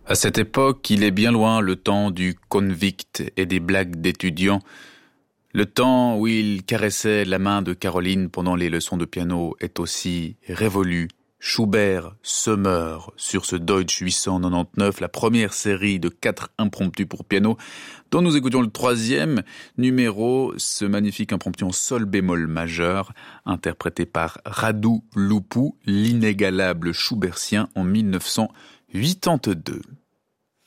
À cette époque, il est bien loin le temps du convict et des blagues d'étudiants. Le temps où il caressait la main de Caroline pendant les leçons de piano est aussi révolu. Schubert se meurt sur ce Deutsch 899, la première série de 4 impromptus pour piano, dont nous écoutons le 3e numéro, ce magnifique impromptu en sol bémol majeur, interprété par Radu Lupu, l'inégalable Schubertien en 1982.